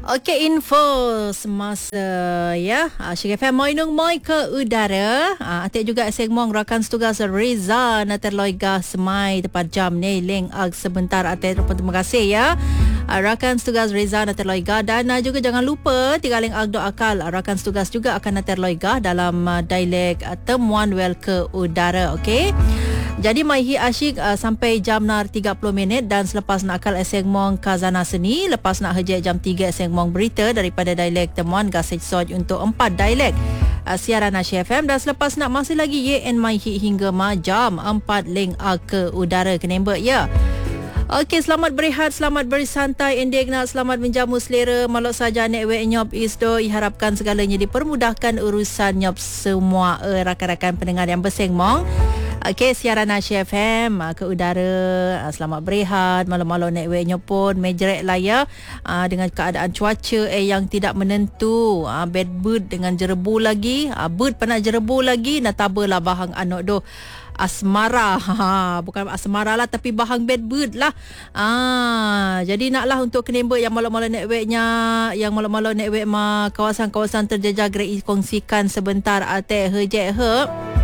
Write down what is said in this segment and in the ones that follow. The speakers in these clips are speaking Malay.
Okey, info semasa ya. Syek FM Moinung Moi ke udara. Atik juga segmong rakan setugas Reza Naterloiga semai tepat jam ni leng ag sebentar. Atik terima kasih ya. Rakan setugas Reza Naterloiga dan juga jangan lupa tinggal leng ag do akal rakan setugas juga akan Naterloiga dalam dialek temuan well ke udara. Okey. Jadi Maihi asyik sampai jam 30 minit dan selepas nak akal segmong Kazana Seni, lepas nak hejek jam 3 segmong berita daripada dialek temuan gasej soj untuk 4 dialek siaran Asia FM dan selepas nak masih lagi YN Maihi hingga jam 4 leng ke udara kenembek ya. Okey, selamat berehat, selamat bersantai, endek nak selamat menjamu selera malok saja nek wek nyop isdo diharapkan segalanya dipermudahkan urusan nyop semua rakan-rakan pendengar yang bersengmong. Okey, siaran Asia FM ke udara. Selamat berehat, malam-malam nek wek nyop pun mejrek lah ya. Dengan keadaan cuaca yang tidak menentu, bad bird dengan jerebu lagi, bird panak jerebu lagi, natabalah bahang anok do asmara. Bukan asmara lah tapi bahang bad bird lah. Jadi naklah untuk kenembek yang malam-malam nek weknya, yang malam-malam nek wek kawasan-kawasan terjejah gerai kongsikan sebentar ate hejek he.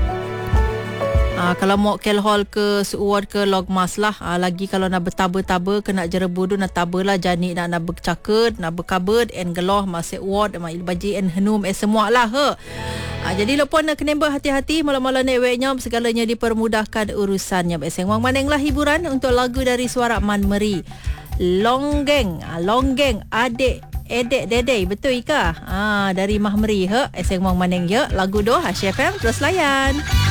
Kalau mau kelhol ke suward ke logmas lah. Lagi kalau nak bertaba-taba kena jerebu tu nak tabalah jani nak bercaket, nak berkabut en geloh masih ward ma ilbaji en henum semua lah he. Jadi lepas nak kenembek hati-hati malam-malam nek weknya segalanya dipermudahkan urusannya. Sengwang manenglah hiburan untuk lagu dari Suara Man Meri. Longgeng adik edek dedek betul ke? Dari Mah Meri he. Sengwang maneng ya lagu doh Asia FM terus layan.